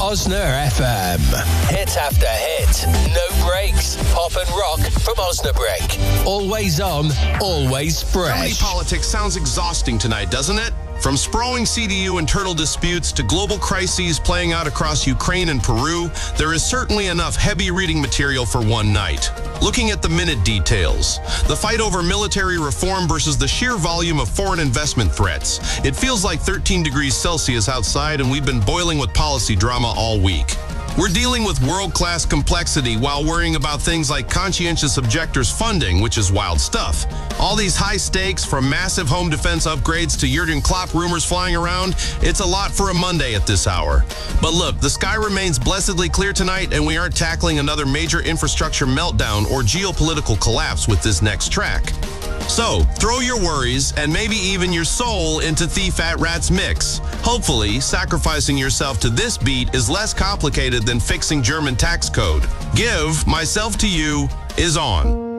Osna FM. Hit after hit. No breaks. Pop and rock from Osnabrück. Always on, always fresh. Germany politics sounds exhausting tonight, doesn't it? From sprawling CDU internal disputes to global crises playing out across Ukraine and Peru, there is certainly enough heavy reading material for one night. Looking at the minute details, the fight over military reform versus the sheer volume of foreign investment threats. It feels like 13 degrees Celsius outside, and we've been boiling with policy drama all week. We're dealing with world-class complexity while worrying about things like conscientious objectors funding, which is wild stuff. All these high stakes, from massive home defense upgrades to Jurgen Klopp rumors flying around, it's a lot for a Monday at this hour. But look, the sky remains blessedly clear tonight, and we aren't tackling another major infrastructure meltdown or geopolitical collapse with this next track. So, throw your worries and maybe even your soul into Thief at Rat's mix. Hopefully, sacrificing yourself to this beat is less complicated than fixing German tax code. Give Myself to You is on.